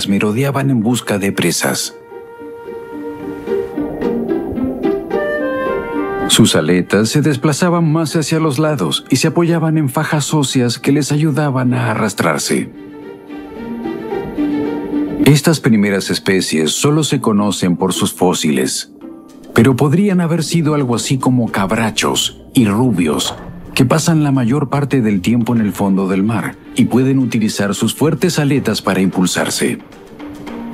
merodeaban en busca de presas. Sus aletas se desplazaban más hacia los lados y se apoyaban en fajas óseas que les ayudaban a arrastrarse. Estas primeras especies solo se conocen por sus fósiles, pero podrían haber sido algo así como cabrachos y rubios, que pasan la mayor parte del tiempo en el fondo del mar y pueden utilizar sus fuertes aletas para impulsarse.